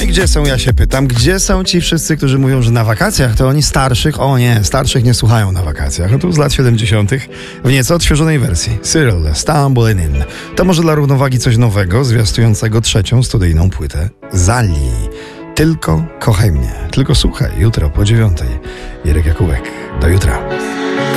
i gdzie są, ja się pytam, gdzie są ci wszyscy, którzy mówią, że na wakacjach to oni starszych, starszych nie słuchają na wakacjach. No tu z lat 70. w nieco odświeżonej wersji. Cyril, Stumbling In. To może dla równowagi coś nowego, zwiastującego trzecią studyjną płytę Zali. Tylko kochaj mnie, tylko słuchaj, jutro po 9:00. Irek Jakubek, do jutra.